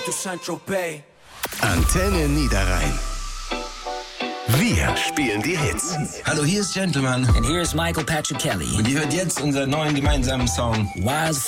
to Saint-Tropez. Antenne Niederrhein. Wir spielen die Hits. Hallo, hier ist Gentleman. And here's Michael Patrick Kelly. Und ihr hört jetzt unseren neuen gemeinsamen Song Wildfire.